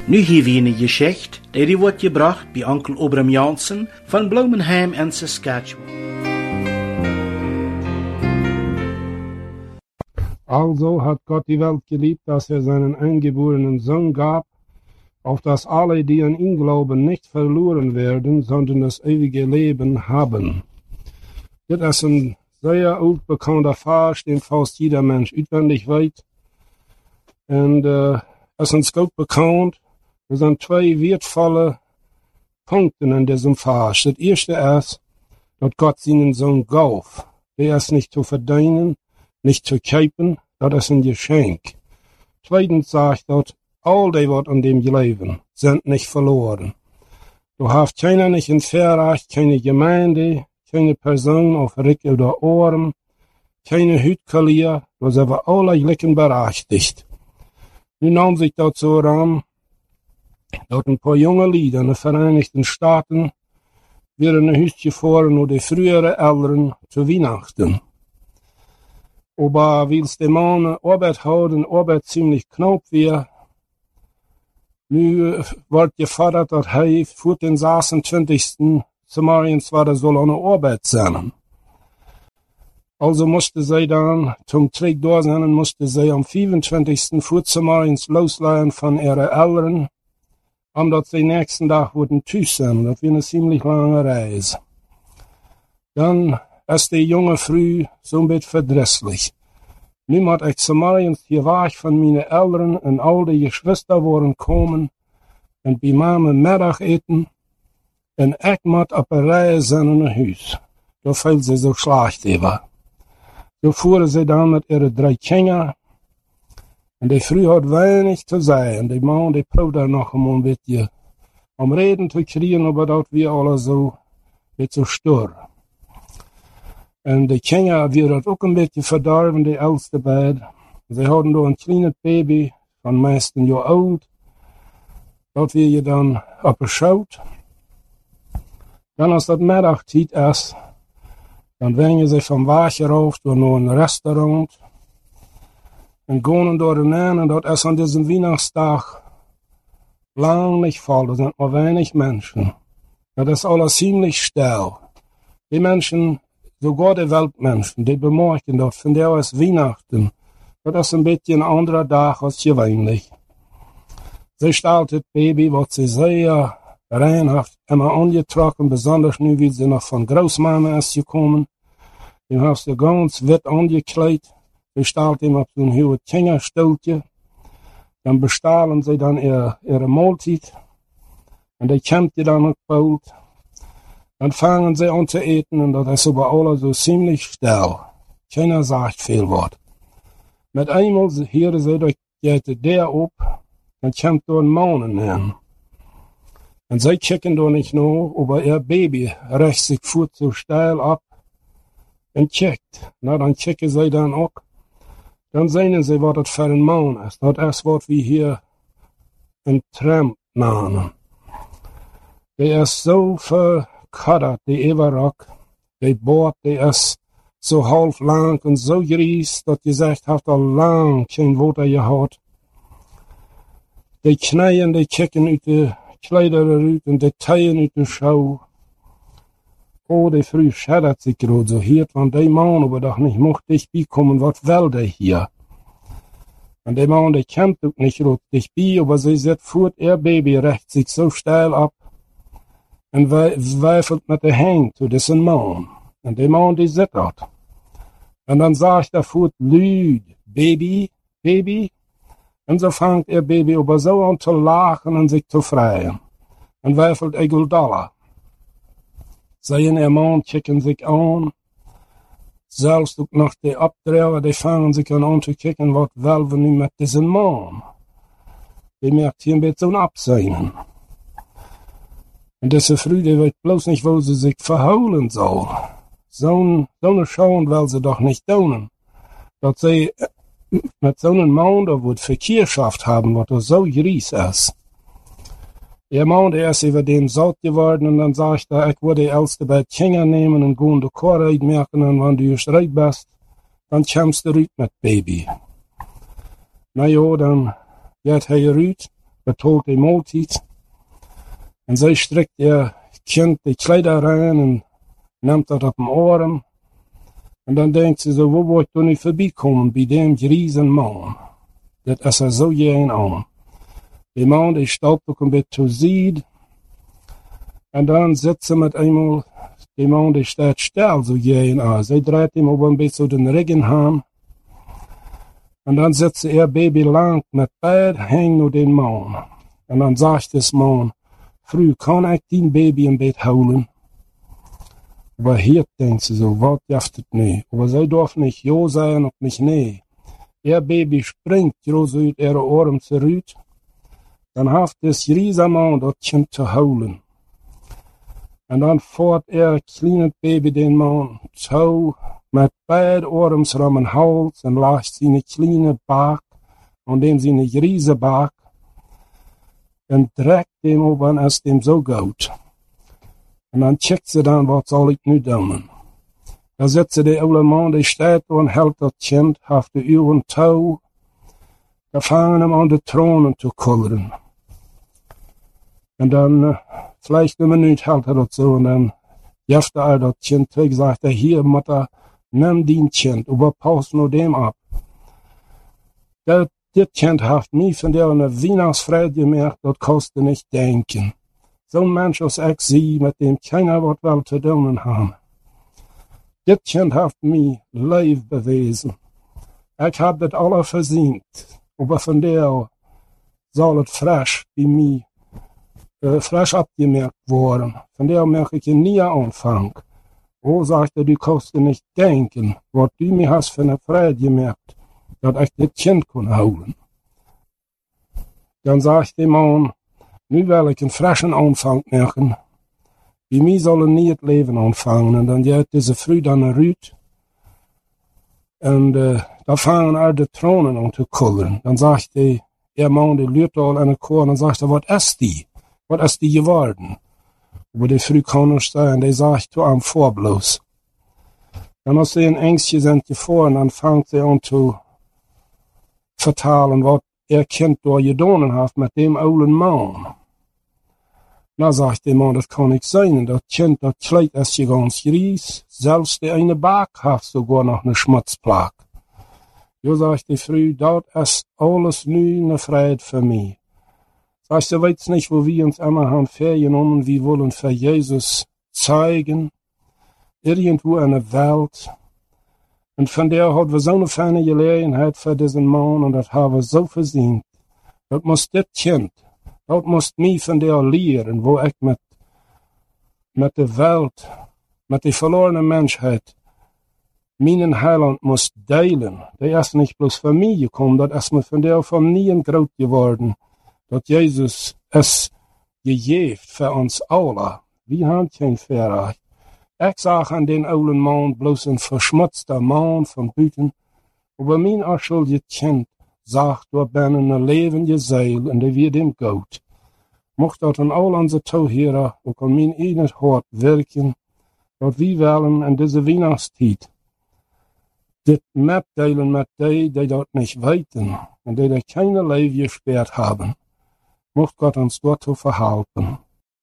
Nu hier weer een geschicht, die wordt gebracht bij onkel Obram Jansen van Bloemenheim en Saskatchewan. Also hat Gott die Welt geliebt, dass seinen eingeborenen Sohn gab, auf dass alle, die an ihn glauben, nicht verloren werden, sondern das ewige Leben haben. Dit is een zeer altbekannter Vers, den fast jeder Mensch uitwendig weet. En is ons goed bekend. Er zijn twee wertvolle Punkten in diesem Vers. Het eerste is, dat Gott seinen Sohn gaf. Der ist nicht zu verdienen, nicht zu kaufen, dat is een Geschenk. Zweitens sagt dat, all die wat an dem leven, sind nicht verloren. Du hast keiner nicht in Verrecht, keine Gemeinde, keine Person auf Rick oder Ohren, keine Hütkalier, du sind wir alle gleich berechtigt. Nu nahm sich dazu ran, dat een paar jonge lieden in de Verenigde Staten weer een huis gefahren naar de frühere Eltern zu Weihnachten. Aber wils de Mann Arbeit houden, Arbeit ziemlich knapp weer, nu wordt gefordert dat hij voor den 26. Samariens war soll an der Arbeit sein. Also musste sie dann zum Trick da sein und musste sie am 25. vor Samariens losleihen von ihren Eltern, omdat sie nächsten Tag wurden thuis zijn. Dat was een ziemlich lange reis. Dan is die jonge Frau zo'n beetje verdrisslich. Nu moet ik Samariens hier weg van mijn Eltern en al die Geschwister worden komen en bij mama middag eten. En ik moet op een rij zijn in een huis. Daar viel ze zo slecht over. Zo voeren ze dan met ihre 3 kinderen. En die Frau had weinig te zeggen. Die man die probeerde nog een beetje om reden te krijgen, maar dat we alle zo beetje stur. En de kinderen werden ook een beetje verdorven, die oudste beiden. Ze hadden door een kleine baby van meest een jaar oud. Dat weer je dan opgeschaut. Dan als dat middagtijd is, dan wengen ze van wagen af door naar een restaurant. En gaan door de naam, en dat is aan deze Weihnachtsdag lang niet vol. Er zijn maar weinig mensen. Dat is alles ziemlich stil. Die mensen, sogar de Weltmenschen, die bemerken dat van jou is Weihnachten. Dat is een beetje een andere dag als gewöhnlich. Ze stelt het baby, wat ze zeer reinhaft immer angetrokken, besonders nu wie ze nog van Großmama is gekommen. Die heeft ze ganz wit angekleed. Ze stelt hem op zo'n heel kinderstoeltje. Dan bestellen ze dan ihre Mahlzeit. En die komt je dan ook bald. Dan fangen ze aan te eten en dat is aber alles so ziemlich still. Keiner sagt veel wat. Met eenmaal horen ze dat je de deur op, dan komt er een man in. En zij kijken door niet naar, aber ihr Baby recht zich voet zo steil ab en kijkt. Nou, dan kijken zij dan ook. Dan zien ze wat het voor een man is. Dat is wat we hier een tramp namen. Die is zo verkadderd, die overrok. Die boord, die is zo half lang en zo gries, dat je zegt, heeft al lang geen water gehad. Die knieën, die kijken uit de kleider eruit en die tijden uit de schouw. Oh, die Frau schädert sich gerade so hier, want die Mann aber doch nicht mocht dichtbij kommen, wat will der hier? Und die Mann, die kommt auch nicht gerade dichtbij, aber sie zet voort ihr Baby recht sich so steil ab und weifelt mit der Hand zu diesem Mann. Und die Mann, die zit dort. Und dann sagt er voort, Lüd, Baby, Baby. Und so fängt ihr Baby aber so an zu lachen und sich zu freien. Und weifelt $1. Zij en haar man kijken zich aan. Zelfs ook nog de opdrijven, die vangen zich aan te kijken, wat willen we nu met deze man? Die merkt hier een beetje zo'n afzijnen. En deze Frau, die weet bloos niet waar ze zich verhouden zal. Zo'n schoon wil ze toch niet doen. Dat zij met zo'n man da wordt verkeerschaft hebben, wat er zo gries is. Der Mann, der ist über den saut geworden und dann sagt er, ich würde die Älteste bei Kinder nehmen und gehen die Chorheit merken und wenn du just reich bist, dann kommst du rüt mit Baby. Na ja, dann geht er rüt, betoelt de maaltijd. En zij strekt kind de kleider aan en neemt dat op een arm. En dan denkt ze zo, waar word ik toen niet voorbij komen bij dem grieze man. Dat is er zo jeen aan. Die man die stoopt ook een beetje te zijde. En dan zit ze met eenmaal, die man die staat stil zo jeen aan. Zij draait hem op een beetje de ruggen aan. En dan zit ze baby lang met beide hang naar den man. En dan zegt des man, vrouw, kan ik die baby een beetje houden? Maar hier denkt ze zo, wat jaft het niet? Maar zij durft niet ja zeggen of niet nee. Baby springt groß uit arm eruit. Dan heeft des riese man dat kind te houden. En dan voert kleine baby den man zo met beide arms om een hals en legt zijn kleine baak en dem zijn riese baak en trekt hem op en is hem zo goed. En dan checkt ze dan, wat zal ik nu doen? Dan zet ze de oude man, die staat en helpt dat kind, heeft de uwen touw, gevangen hem aan de tronen te kulleren. En dan, vielleicht een minuut helpt hij dat zo, en dan jeft hij dat kind terug, zegt hij, hier, Mutter, neem die kind, maar pas nou dem op. Dit kind heeft mij van der een Weihnachtsfeier gemerkt, dat kostte niet denken. Zo'n mens als ik zie, met dem keiner wat wel te doen hebben. Dit kind heeft mij lief bewezen. Ik heb dit alle verdiend. Maar van der zal het fresh bij mij fresh opgemerkt worden. Van der merk ik een nieuwe aanvang. O, zegt hij, du kostte niet denken, wat du mij hast van een vrede gemerkt, dat ik dit kind kon houden. Dan zegt de man, nu wil ik een frischen aanvang maken. Bij mij zullen niet het leven ontvangen. En dan gaat deze vrouw dan eruit. En dan vangen er de tronen aan te kulleren. Dan zegt de man, die luurt al aan de koor. En dan zegt hij, wat is die? Wat is die geworden? Maar de vrouw kan er staan. En die zegt toe aan voorbloos. Dan als ze een engstje zijn voor. En dan vangt ze aan te vertalen wat kind door gedaan heeft met dem oude man. Nou zegt de man, dat kan ik zijn. Dat kind dat kleed is je gans gries. Zelfs de ene baak heeft sogar nog een schmutzplak. Jo zegt de vrouw, dat is alles nu een vrijheid voor mij. Zegt ze, weet niet wo wir uns immer haben vergenommen. Wir wollen für Jesus zeigen. Irgendwo in der Welt. Und von der hat wir so eine feine Gelegenheit für diesen Mann. Und das haben wir so verdient. Dat muss dit kind. Dat moest mij van der leren, wo ik met de wereld, met de verloren mensheid, mijn heiland moest delen. Die is niet bloos voor mij gekomen, dat is me van der familie groot geworden. Dat Jezus is gegeven voor ons allen. We hebben geen verrecht. Ik zag aan den oude man bloos een verschmutzte man van buiten, maar mijn onschuldige kind zag door binnen een levende ziel en die weer dem goed. Mocht dat aan al onze toeheren ook aan mijn eigen hart werken, dat we willen in deze Weihnachtstijd dit metdelen met die dat niet weten en die geen leven gespeerd hebben. Mocht God ons daartoe verhelpen.